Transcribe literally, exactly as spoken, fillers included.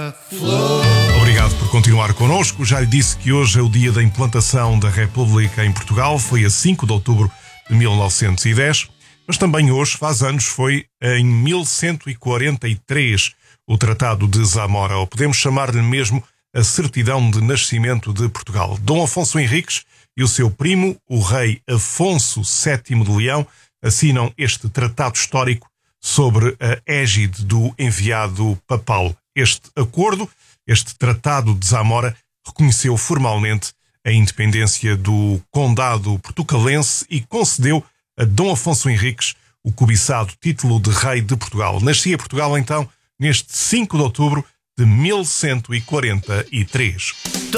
Obrigado por continuar connosco. Já lhe disse que hoje é o dia da implantação da República em Portugal. Foi a cinco de outubro de mil novecentos e dez. Mas também hoje, faz anos, foi em mil cento e quarenta e três o Tratado de Zamora, ou podemos chamar-lhe mesmo a certidão de nascimento de Portugal. Dom Afonso Henriques e o seu primo, o rei Afonso sétimo de Leão, assinam este tratado histórico sobre a égide do enviado papal. Este acordo, este Tratado de Zamora, reconheceu formalmente a independência do Condado Portucalense e concedeu a Dom Afonso Henriques o cobiçado título de Rei de Portugal. Nascia Portugal, então, neste cinco de outubro de mil cento e quarenta e três.